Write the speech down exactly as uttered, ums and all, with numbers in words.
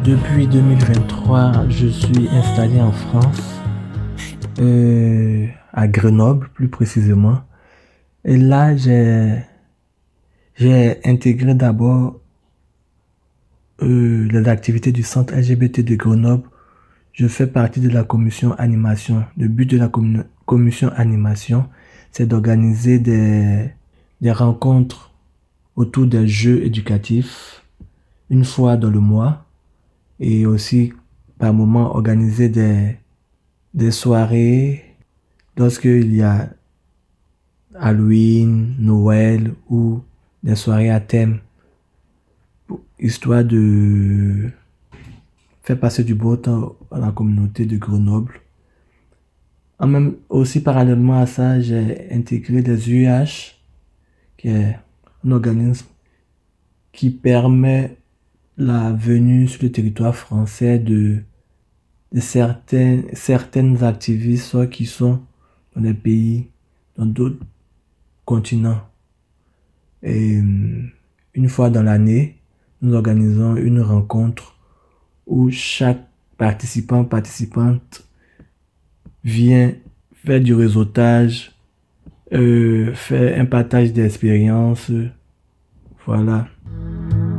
Depuis deux mille vingt-trois, je suis installé en France, euh, à Grenoble plus précisément. Et là, j'ai j'ai intégré d'abord euh, les activités du centre L G B T de Grenoble. Je fais partie de la commission animation. Le but de la commu- commission animation, c'est d'organiser des, des rencontres autour des jeux éducatifs une fois dans le mois et aussi par moment organiser des, des soirées lorsqu'il y a Halloween, Noël ou des soirées à thème, histoire de faire passer du beau temps à la communauté de Grenoble. En même, aussi parallèlement à ça, j'ai intégré des U H, qui est un organisme qui permet la venue sur le territoire français de, de certains, certaines activistes, soit qui sont dans des pays, dans d'autres continents. Et euh, une fois dans l'année, nous organisons une rencontre où chaque participant, participante vient faire du réseautage, euh, faire un partage d'expériences. Voilà.